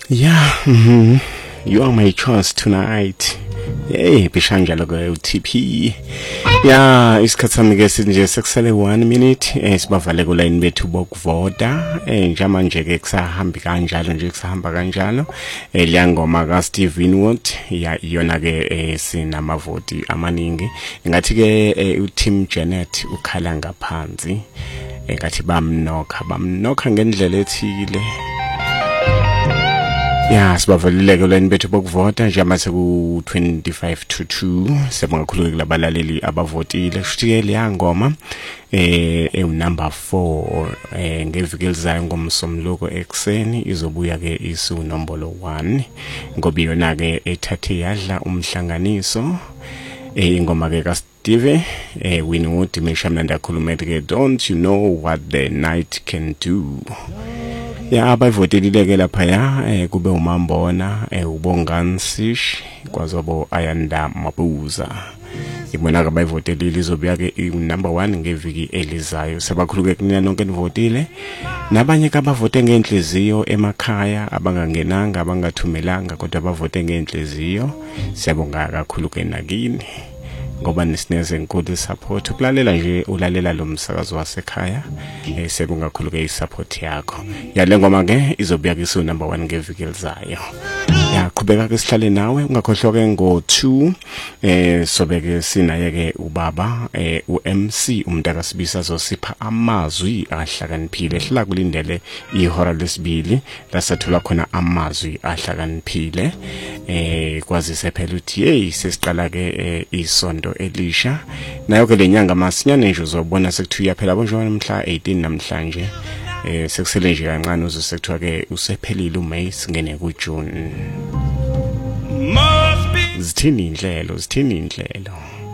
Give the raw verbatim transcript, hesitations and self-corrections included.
Yeah, mhm. You are my choice tonight. Hey, bishanjalo ke U T P. Yeah, isikhathi sami ke sinje sekusele one minute eh sibavale ku line bethu bokuvota eh njamanje ke kusahambi kanjalo nje kusahamba kanjalo eh liyangoma ka Steve Winwood ya iyona ke eh sinamavoti amaningi ngathi ke u Tim Janet ukhala ngaphansi engathi bamnokha bamnokha ngendlela ethile. Yeah, sibavalileke line bethu bokuvota njamase ku twenty-five to two sebongakhululeka labalaleli abavotile futhi ke liyangoma eh e number four eh ngeviki elizayo ngomsomluko ekseni izobuya ke isu nombolo one ngoba yona ke ethathe yadla umhlanganiso eh ingoma ke ka Steve eh Winwood imeshamnanda akhuluma ke don't you know what the night can do. Ya abavotelile ke lapha ya eh kube umambona eh ubongani sish kwazobo ayanda mabuza ibona ka bayivotelile izobuya ke number one ngeviki elizayo sebakhuluke kunina nonke nivotile nabanye ka bavote ngenhliziyo emakhaya abangangenanga abangathumelanga kodwa bavote ngenhliziyo siyabonga kakhulu ke nakini ngoba nisineze enkulu support ukulalela nje ulalela lo msakazo wasekhaya eh sekungakhuluke isupport yakho yale ngoma ke izobuya kiso number one ngeviki elizayo. Ya qhubeka ke sihlale nawe ungakhohlwa ngo two eh sobeke sinaye ke ubaba eh u M C umntaka sibisa zosipha amazwi ahlakaniphile hlala kulindele ihora lesibili lasathola khona amazwi ahlakaniphile eh kwazise phela uthi hey sesiqala ke isondo elisha nayo ke lenyanga masinyane nje uzobona sekuthiya phela bonjwana mhla eighteen namhlanje eh sekusele nje kancane uzosekuthiwa ke usephelile uMay singene ku June. Zithini indlelo zithini indlelo